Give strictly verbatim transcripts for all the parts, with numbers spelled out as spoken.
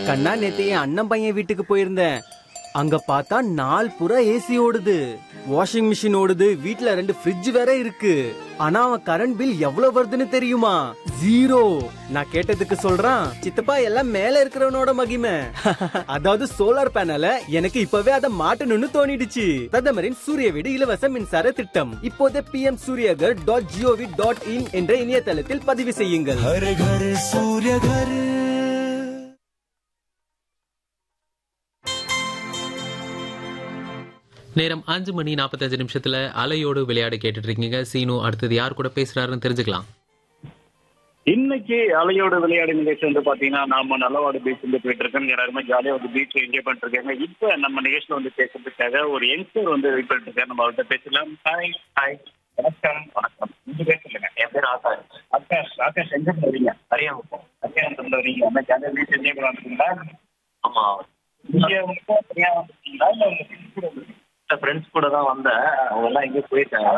கண்ணா, நேத்து என் அண்ணன் பையன் வீட்டுக்கு போயிருந்தேன். அங்க பார்த்தா நாள் புறா ஏசி ஓடுது, வாஷிங் மிஷின் ஓடுது, வீட்ல ரெண்டு ஃப்ரிட்ஜ் வேற இருக்கு. ஆனா அவன் கரண்ட் பில் எவ்வளவு வருதுன்னு தெரியுமா? ஜீரோ. நான் கேட்டதுக்கு சொல்றான், சித்தப்பா எல்லாம் மேல இருக்கிறவனோட மகிமை. அதாவது சோலார் பேனல எனக்கு இப்பவே அதை மாட்டணும்னு தோணிடுச்சு. பிரதமரின் சூரிய வீடு இலவச மின்சார திட்டம் இப்போதே B M Surya Ghar dot gov dot in என்ற இணையதளத்தில் பதிவு செய்யுங்கள். हर घर सूर्य घर. நேரம் அஞ்சு மணி நாற்பத்தஞ்சு நிமிஷத்துல அலையோடு விளையாடு கேட்டுட்டு இருக்கீங்க. சீனு அடுத்தது யார் கூட பேசுறாருன்னு தெரிஞ்சுக்கலாம். இன்னைக்கு அலையோட விளையாடு நிகழ்ச்சி வந்து பாத்தீங்கன்னா நாம நல்லவாடு பீச் வந்து போயிட்டு இருக்கோம். எல்லாருமே ஜாலியா வந்து பீச் என்ஜாய் பண்ணிட்டு இருக்காங்க. இப்ப நம்ம நிகழ்ச்சியில வந்து பேசுறதுக்காக ஒரு யங்ஸ்டர் வந்து வெயிட் பண்ணிட்டு இருக்காரு. நம்ம அவர்கிட்ட பேசலாம். ஹாய் ஹாய் வணக்கம். வணக்கம். நீங்க பேசுங்க. என் பேர் ஆகாஷ். ஆகாஷ் ஆகாஷ் எங்க போறீங்க? அரியாங்குப்பம். அரியாங்குப்பம் வரீங்க. என்ன ஜாலியா பீச் என்ஜாய் பண்ணுறீங்களா? ஆமா. நீங்க மட்டும் தனியா வந்துட்டீங்களா இல்ல உங்க ஃப்ரெண்ட்ஸ் கூட வந்தீங்களா? ஃப்ரெண்ட்ஸ் கூட தான் வந்தேன். அவங்க எல்லாம் எங்கேயும் போயிட்டாங்க.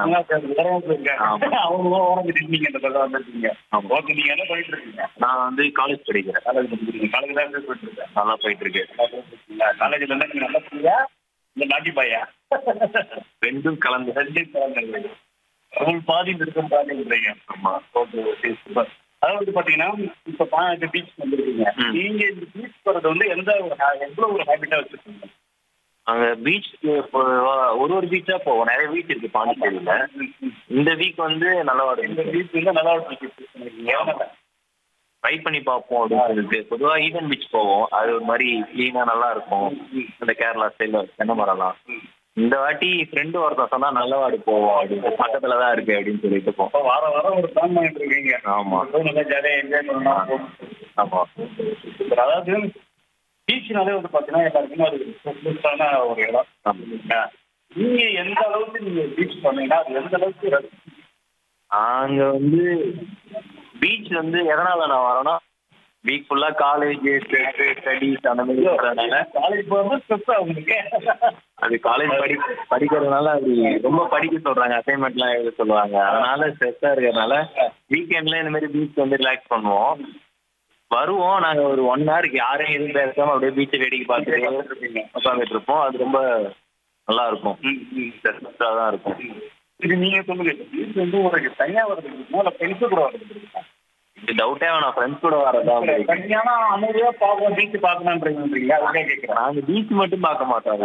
அவங்க ஓரங்கிட்டு நீங்க இந்த பக்கம் வந்துருக்கீங்க. ஓகே, நீங்க என்ன போயிட்டு இருக்கீங்க? நான் வந்து காலேஜ் படிக்கிறேன். காலேஜ் படிக்கிறீங்க. காலேஜ் தான் போயிட்டு இருக்கேன். நல்லா போயிட்டு இருக்கேன். காலேஜ்ல இருந்தா நீங்க நல்லா போறியா இந்த நாட்டி பாயா? ரெண்டும் கலந்து ரெண்டும் கலந்து அவங்க பாதி இருக்கும் பாதின்றீங்க. ஆமா. Okay okay super. அதாவது பாத்தீங்கன்னா இப்ப பீச் வந்துருக்கீங்க. நீங்க இந்த பீச் போறது வந்து எந்த எவ்வளவு ஒரு ஹேபிட்டா வச்சிருக்கீங்க? அங்க பீச் ஒரு ஒரு பீச்சா போவோம். நிறைய பீச் இருக்கு பாண்டிச்சேரியில. இந்த வீக் வந்து நல்லவாடு. இந்த பீச் வந்து நல்லவாடு ட்ரை பண்ணி பார்ப்போம் அப்படின்னு சொல்லிட்டு. பொதுவாக ஈடன் பீச் போவோம். அது ஒரு மாதிரி கிளீனா நல்லா இருக்கும். இந்த கேரளா ஸ்டைல தென்னை மரம்லாம். இந்த வாட்டி ஃப்ரெண்டு ஒருத்தன் சொன்னா நல்லவாடு போவோம் அப்படின்னு, பக்கத்துலதான் இருக்கு அப்படின்னு சொல்லிட்டு போவோம். வாரம் வாரம் ஒரு பிளான் பண்ணிட்டு இருக்கீங்க. ஆமா, நல்லா ஜாலியா என்ஜாய் பண்ணலாம். ஆமா. அதாவது பீச்னாலே வந்து பாத்தீங்கன்னா எல்லாருக்குமே அது ஸ்பெஷலான ஒரு இடம். நீங்க எந்த அளவுக்கு நீங்க பீச் பண்ணீங்கன்னா அது எந்த அளவுக்கு அங்க வந்து பீச் வந்து எதனால நான் வரேன்னா, வீக் ஃபுல்லா காலேஜ் ஸ்டடிஸ் அந்த மாதிரி இருக்கிறதுனால. காலேஜ் போகிறது ஸ்ட்ரெஸ் ஆகுது. அது காலேஜ் படி படிக்கிறதுனால அது ரொம்ப படிக்க சொல்றாங்க, அசைன்மெண்ட்லாம் எழுத சொல்லுவாங்க. அதனால ஸ்ட்ரெஸ்ஸா இருக்கிறதுனால வீக்கெண்ட்ல இந்த மாதிரி பீச் வந்து ரிலாக்ஸ் பண்ணுவோம். வருவோம் நாங்க ஒரு ஒன் ஹவருக்கு யாரையும் எதுவும் பேசாம அப்படியே பீச்சை வேடிக்கை பார்த்துட்டு உட்காந்துட்டு இருப்போம். அது ரொம்ப நல்லா இருக்கும். தான் இருக்கும். இது நீங்க சொல்லுங்க, பீச் வந்து உங்களுக்கு தனியா வருதுங்களா இல்ல ஃப்ரெண்ட்ஸு கூட வருதுங்களா? இது டவுட்டே வேணாம், ஃப்ரெண்ட்ஸ் கூட வரதா. தனியானா அமைதியா பார்க்கணும், பீச் பார்க்கணும்ன்றீங்களா? அதுக்கே கேட்கிறேன். நாங்க பீச் மட்டும் பார்க்க மாட்டோம்.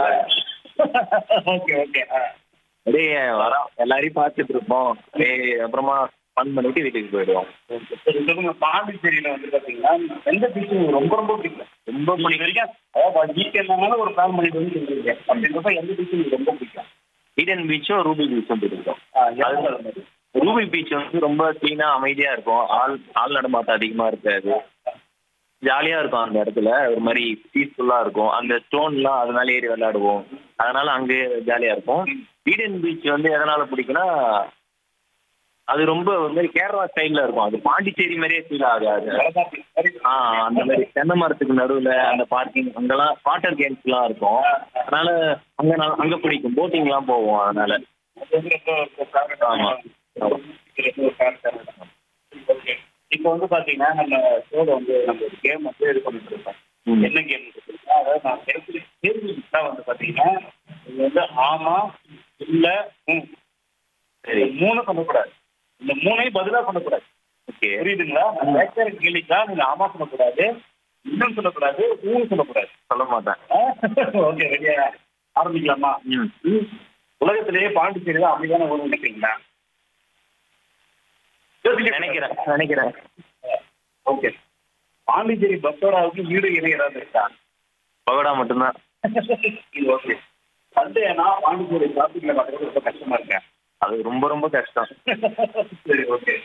Okay okay. அப்படியே வரோம், எல்லாரையும் பார்த்துட்டு இருப்போம். அப்புறமா ஃபன் பண்ணிட்டு வீட்டுக்கு போயிடுவோம். சொல்லுங்க, பாண்டிச்சேரியில வந்து பாத்தீங்கன்னா எந்த பீச் உங்களுக்கு ரொம்ப ரொம்ப பிடிக்கும்? ரொம்ப பிடிக்கும் வரைக்கும் அதாவது வீக்கெண்ட்னால ஒரு பிளான் பண்ணிட்டு வந்து சொல்றீங்க அப்படின்றப்ப எந்த பீச் உங்களுக்கு ரொம்ப பிடிக்கும்? ஈடன் பீச்சும் ரூபி பீச்சும் பிடிக்கும். ரூபி பீச் வந்து ரொம்ப கிளீனா அமைதியா இருக்கும். ஆள் ஆள் நடமாட்டம் அதிகமா இருக்காது. ஜாலியா இருக்கும் அந்த இடத்துல. ஒரு மாதிரி பீஸ்ஃபுல்லா இருக்கும். அந்த ஸ்டோன்லாம் அதனால ஏறி விளையாடுவோம். அதனால அங்கே ஜாலியா இருக்கும். ஈடன் பீச் வந்து எதனால பிடிக்கும்னா, அது ரொம்ப ஒரு மாதிரி கேரளா ஸ்டைல்ல இருக்கும். அது பாண்டிச்சேரி மாதிரியே ஃபீல் ஆகாது. ஆஹ் அந்த மாதிரி தென்னை மரத்துக்கு நடுவில் அந்த பார்க்கிங், அங்கெல்லாம் வாட்டர் கேம்ஸ் எல்லாம் இருக்கும். அதனால அங்க அங்க பிடிக்கும். போட்டிங் எல்லாம் போவோம். அதனால ஆமா. இப்போ வந்து பாத்தீங்கன்னா நம்ம ஷோல வந்து நம்ம ஒரு கேம் வந்து இது பண்ணிட்டு இருக்கோம். என்ன கேம் அதாவது நான் கேள்வி கேள்விதான் வந்து பாத்தீங்கன்னா இது வந்து ஆமா இல்ல ம் சரி மூணு சொல்லக்கூடாது. இந்த மூணையும் பதிலா சொல்லக்கூடாது. ஓகே, புரியுதுங்களா? வேற கேள்விக்கா நீங்க ஆமா சொல்லக்கூடாது, இன்னும் சொல்லக்கூடாது, ஊன்னு சொல்லக்கூடாது. சொல்ல மாட்டேன். ஓகே, ரெடியா ஆரம்பிக்கலாமா? உலகத்திலேயே பாண்டிச்சேரி தான் அப்படிதான ஊர் நினைக்கிறீங்களா? நினைக்கிறேன் நினைக்கிறேன் ஓகே. பாண்டிச்சேரி பக்கோடாவுக்கு வீடு இணை ஏதாவது இருக்கா? பகோடா மட்டும்தான். ஓகே. சண்டேனா பாண்டிச்சேரி டிராஃபிக்ல பார்க்கறது ரொம்ப கஷ்டமா இருக்கேன். அது ரொம்ப ரொம்ப கஷ்டம். சரி ஓகே.